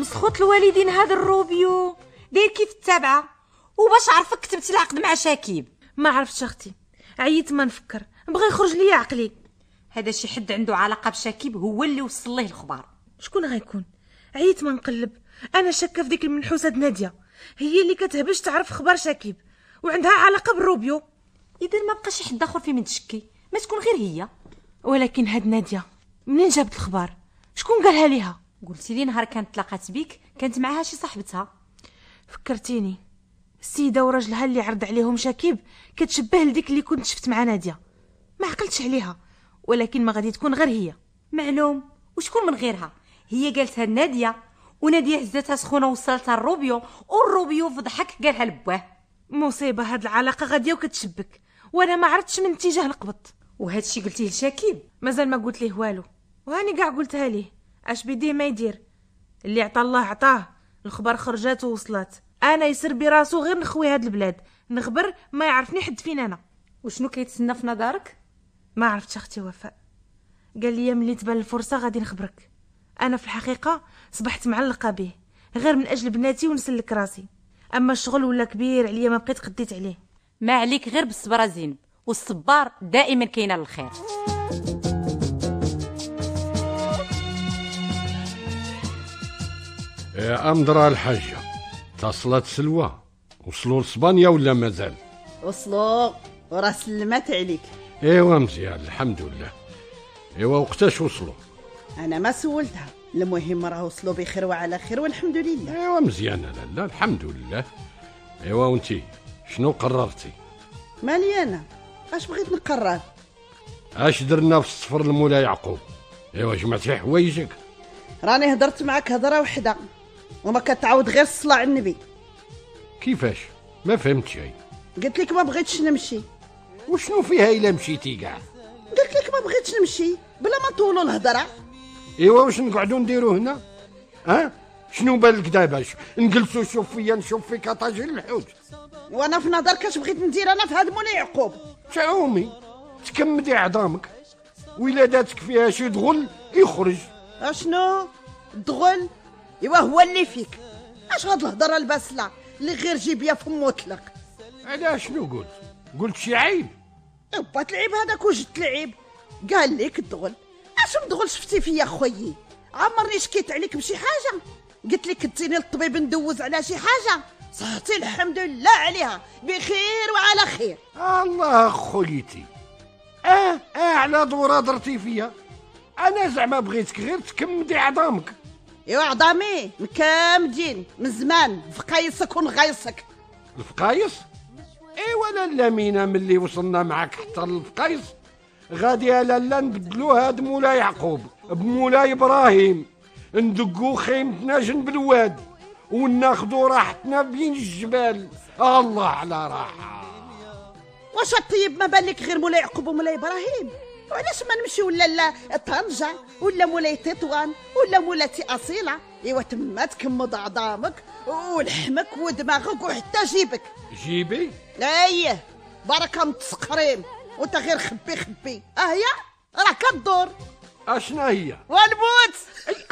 مسخوط الوالدين هذا الروبيو داير كيف التابعه. وباش عرفك كتبتي العقد مع شاكيب؟ ما عرفتش اختي، عييت ما نفكر، بغى يخرج ليا عقلي. هذا شي حد عنده علاقه بشاكيب هو اللي وصل ليه الخبر. شكون غيكون؟ عييت ما نقلب. انا شاكه في ديك المنحوسه ناديه، هي اللي كتهبش تعرف خبر شاكيب وعندها علاقه بالروبيو. اذا ما بقى شي حد اخر في من تشكي، ما تكون غير هي. ولكن هاد ناديه منين جابت الخبر؟ شكون قالها ليها؟ قلتي لي نهار كانت تلاقات بيك كانت معاها شي صاحبتها. فكرتيني، السيده وراجلها اللي عرض عليهم شاكيب كتشبه لديك اللي كنت شفت مع ناديه. ما عقلتش عليها، ولكن ما غادي تكون غير هي. معلوم. وشكون من غيرها؟ هي قالتها ناديه، وناديه هزتها سخونه وصلتها الروبيو، والروبيو فضحك قالها لباه. مصيبه، هاد العلاقه غاديه وكتشبك، وانا ما عرفتش من اتجاه نقبض. وهذا الشيء قلتيه لشاكيب؟ مازال ما قلت ليه والو، وهاني كاع قلتها ليه. اش بيديه ما يدير، اللي عطا الله عطاه. الخبر خرجات ووصلات، انا يسر براسو غير نخوي هاد البلاد، نخبر ما يعرفني حد فين انا. وشنو كيتسنى في نظرك؟ ما عرفتش اختي وفاء، قال لي ملي تبان الفرصه غادي نخبرك. انا في الحقيقه صبحت معلقه به غير من اجل بناتي ونسلك راسي، اما الشغل ولا كبير عليا ما بقيت قديت عليه. ما عليك غير بالصبر زينب، والصبار دائما كاينه للخير. يا أمضرة الحاجة، اتصلت سلوى؟ وصلوا لإسبانيا ولا مازال؟ وصلوا وراه سلمات عليك. ايوا مزيان الحمد لله. ايوا وقتاش وصلوا؟ انا ما سولتها، المهم راه وصلوا بخير وعلى خير والحمد لله. ايوا مزيان لا الحمد لله. ايوا وانتي شنو قررتي؟ مالي انا اش بغيت نقرر؟ اش درنا في السفر لمولا يعقوب؟ ايوا جمعتي حوايجك؟ راني هضرت معك هضره وحده وما كتعاود غير الصلاة على النبي. كيفاش؟ ما فهمت شيء. قلت لك ما بغيتش نمشي. وشنو فيها الا مشيتي كاع؟ قلت لك ما بغيتش نمشي بلا ما نطولوا الهضره. ايوا واش نقعدوا نديروا هنا؟ شنو بالك دابا؟ نجلسوا شوف فيا نشوف فيك طاجين الحوت؟ وانا في نظرك اش بغيت ندير انا في هاد مولاي يعقوب؟ تعومي تكمدي عظامك، ولاداتك فيها شي دغل يخرج. اشنو الدغل؟ ايوا هو اللي فيك. اش هاد الهضره الباسله اللي غير جيبيا فم وطلق؟ على شنو قلت شي عيب؟ بات العيب هذاك وجدت العيب. قال لك الدغل. اش مدغل شفتي فيا خويي؟ عمرني شكيت عليك بشي حاجه؟ قلت لك كنتيني للطبيب ندوز على شي حاجه؟ صحتي الحمد لله عليها بخير وعلى خير. الله خويتي، على دورة درتي فيا. انا زعما بغيتك غير تكمدي عظامك. ايوا عظامي مكامدين من زمان، فقايصك ونغايصك. الفقايص؟ ايوا لالا مينا ملي وصلنا معاك حتى للفقايص غادي لالا نبدلو هاد مولاي يعقوب بمولاي ابراهيم، ندقو خيمتنا جنب الواد وناخدو راحتنا بين الجبال. الله على راحه. واش الطيب ما بالك غير مولاي يعقوب ومولاي ابراهيم؟ وعلاش ما نمشيو لا طنجة ولا مولاي تطوان ولا مولاتي اصيله؟ ايوا تما تكمض عظامك ولحمك ودماغك وحتى جيبي. ايه بركه متسقرين وانت غير خبي هي راه كدور. اشنا هي والبوت